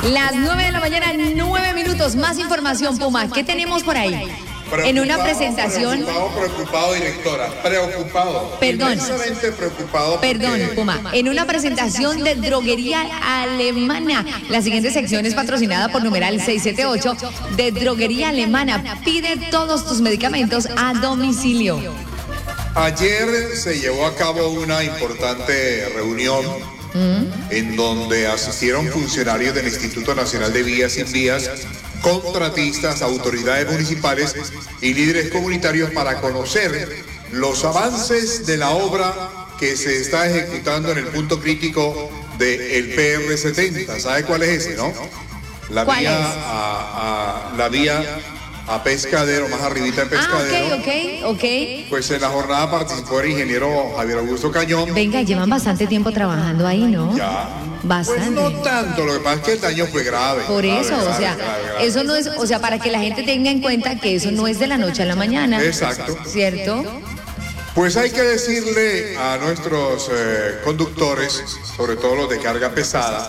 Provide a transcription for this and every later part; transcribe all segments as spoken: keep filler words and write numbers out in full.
Las nueve de la mañana, nueve minutos. Más información, Puma. ¿Qué tenemos por ahí? En una presentación. Preocupado, preocupado, directora. Preocupado. Perdón. Inmensamente preocupado. Perdón, porque... Puma. En una presentación de droguería alemana. La siguiente sección es patrocinada por numeral seiscientos setenta y ocho de droguería alemana. Pide todos tus medicamentos a domicilio. Ayer se llevó a cabo una importante reunión ¿Mm? en donde asistieron funcionarios del Instituto Nacional de Vías y Vías, contratistas, autoridades municipales y líderes comunitarios para conocer los avances de la obra que se está ejecutando en el punto crítico del P R setenta. ¿Sabe cuál es ese, no? La vía a, a la vía a Pescadero, más arribita de Pescadero. Ah, ok, ok, ok. Pues en la jornada participó el ingeniero Javier Augusto Cañón. Venga, llevan bastante tiempo trabajando ahí, ¿no? Ya. Bastante. Pues no tanto, lo que pasa es que el daño fue grave. Por grave, eso, grave, o sea, grave, grave. eso no es, o sea, para que la gente tenga en cuenta que eso no es de la noche a la mañana. Exacto. ¿Cierto? Pues hay que decirle a nuestros eh, conductores, sobre todo los de carga pesada,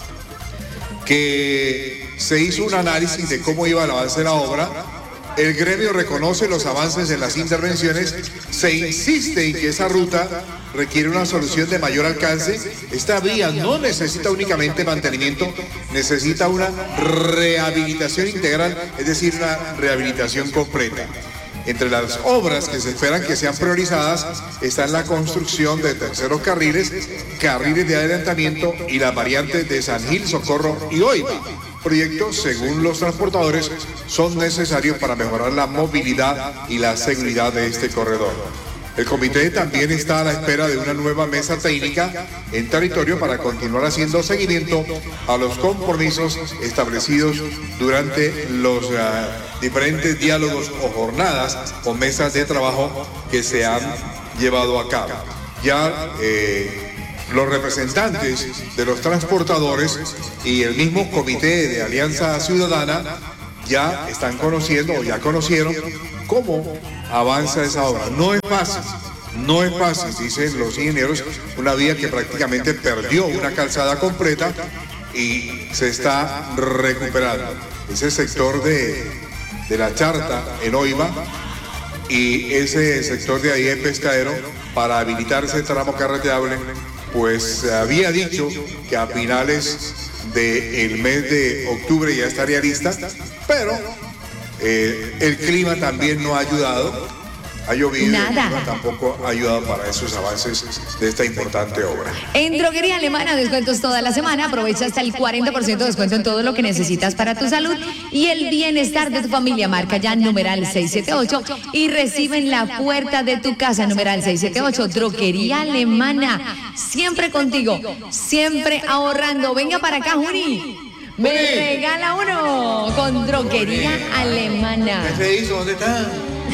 que se hizo un análisis de cómo iba el avance de la obra. El gremio reconoce los avances en las intervenciones, se insiste en que esa ruta requiere una solución de mayor alcance. Esta vía no necesita únicamente mantenimiento, necesita una rehabilitación integral, es decir, una rehabilitación completa. Entre las obras que se esperan que sean priorizadas están la construcción de terceros carriles, carriles de adelantamiento y las variantes de San Gil, Socorro y Oiva. Proyectos, según los transportadores, son necesarios para mejorar la movilidad y la seguridad de este corredor. El comité también está a la espera de una nueva mesa técnica en territorio para continuar haciendo seguimiento a los compromisos establecidos durante los uh, diferentes diálogos o jornadas o mesas de trabajo que se han llevado a cabo. Ya eh, los representantes de los transportadores y el mismo comité de Alianza Ciudadana ya están conociendo o ya conocieron cómo avanza esa obra. No es fácil, no es fácil, dicen los ingenieros, una vía que prácticamente perdió una calzada completa y se está recuperando. Ese sector de, de la Charta en Oiva y ese sector de ahí en Pescadero, para habilitar ese tramo carreteable, pues se había dicho que a finales del mes de octubre ya estaría lista, pero eh, el clima también no ha ayudado. Ha llovido, Nada. Y tampoco ha ayudado para esos avances de esta importante obra. En Droguería Alemana, descuentos toda la semana. Aprovecha hasta el cuarenta por ciento de descuento en todo lo que necesitas para tu salud y el bienestar de tu familia. Marca ya numeral seiscientos setenta y ocho y recibe en la puerta de tu casa numeral seiscientos setenta y ocho. Droguería Alemana, siempre contigo, siempre ahorrando. Venga para acá, Juni. Me regala uno con Droguería Alemana. ¿Qué se hizo? ¿Dónde está?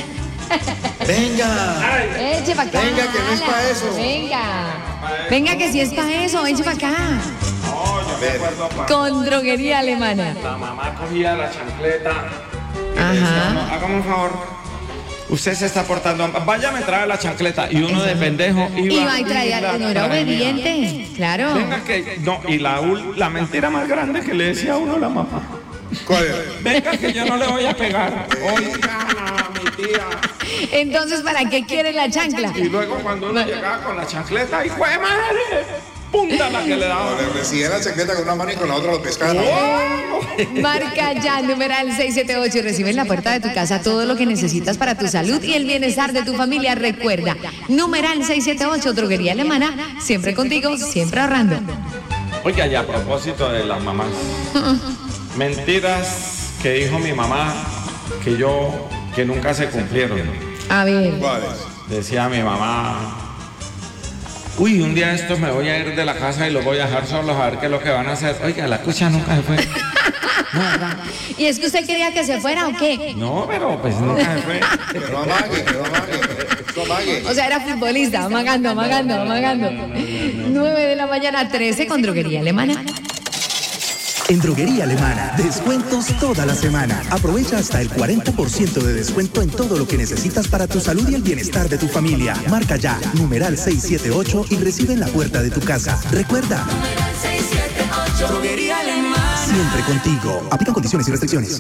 Venga. Eche para acá. Venga, que no es para eso. Venga. Venga, que si es para eso, eche para acá. No, yo me acuerdo pa- Con Droguería Alemana. La mamá cogía la chancleta y Ajá. le decía, no, hágame un favor. Usted se está portando, vaya me trae la chancleta. Y uno de pendejo iba, Iba y traía, la no era traía. obediente, claro. Venga que, no, y la, ul- la mentira más grande que le decía a uno la mamá. ¿Cuál es? Venga que yo no le voy a pegar. Oiga, mi tía. Entonces, ¿para qué quiere la chancla? Y luego cuando uno llegaba con la chancleta, ¡hijo de madre! Punta la que le daba. Le recibía la chancleta con una mano y con la otra lo pescaba. Marca ya numeral seiscientos setenta y ocho y recibe en la puerta de tu casa todo lo que necesitas para tu salud y el bienestar de tu familia. Recuerda, numeral seiscientos setenta y ocho, Droguería Alemana, siempre contigo, siempre ahorrando. Oiga, y a propósito de las mamás, mentiras que dijo mi mamá que yo, que nunca se cumplieron. A ver. ¿Cuál es? Decía mi mamá, uy, un día estos me voy a ir de la casa y los voy a dejar solos a ver qué es lo que van a hacer. Oiga, la cucha nunca se fue. No, ¿verdad? ¿Y es que usted quería que se fuera o qué? No, pero pues nunca se fue. Que no amague, que no amague, que no amague. O sea, era futbolista, amagando, amagando, amagando. nueve de la mañana, trece con Droguería Alemana. En Droguería Alemana, descuentos toda la semana. Aprovecha hasta el cuarenta por ciento de descuento en todo lo que necesitas para tu salud y el bienestar de tu familia. Marca ya, numeral seiscientos setenta y ocho y recibe en la puerta de tu casa. Recuerda, Droguería Alemana. siempre contigo. Aplican condiciones y restricciones.